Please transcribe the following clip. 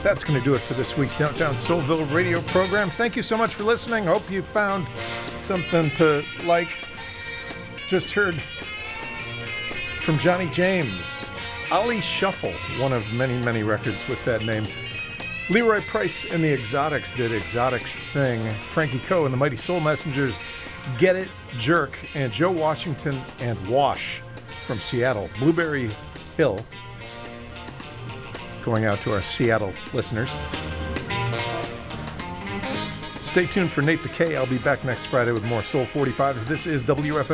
That's going to do it for this week's Downtown Soulville radio program. Thank you so much for listening. Hope you found something to like. Just heard from Johnny James, Ollie Shuffle, one of many, many records with that name. Leroy Price and the Exotics did Exotics Thing. Frankie Coe and the Mighty Soul Messengers, Get It, Jerk, and Joe Washington and Wash from Seattle. Blueberry Hill, going out to our Seattle listeners. Stay tuned for Nate the K. I'll be back next Friday with more Soul 45s. This is WFM.